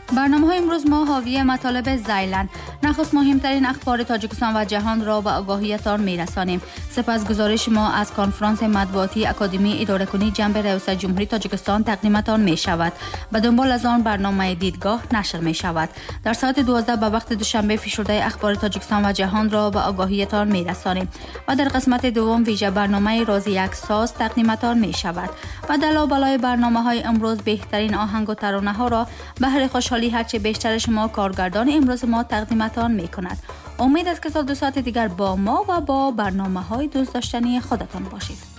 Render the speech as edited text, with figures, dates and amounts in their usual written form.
برنامه‌های امروز ما حاوی مطالب ذیلند. نخست مهمترین اخبار تاجیکستان و جهان را به آگاهیتان می‌رسانیم. سپس گزارش ما از کنفرانس مطبوعاتی اکادمی اداره کنی جنب ریاست جمهوری تاجیکستان تقدیمتان می‌شود. به دنبال از آن برنامه دیدگاه نشر می‌شود. در ساعت 12 به وقت دوشنبه فیشرده اخبار تاجیکستان و جهان را به آگاهیتان می‌رسانیم و در قسمت دوم ویژه برنامه راز یک ساز تقدیمتان می‌شود. و دلایل برنامه‌های امروز بهترین آهنگ و ترانه‌ها را بهر خوشحالی هرچه بیشتر شما کارگردان امروز ما تقدیمتان می‌کند. امید است که تا 2 ساعت دیگر با ما و با برنامه‌های دوست داشتنی خودتان باشید.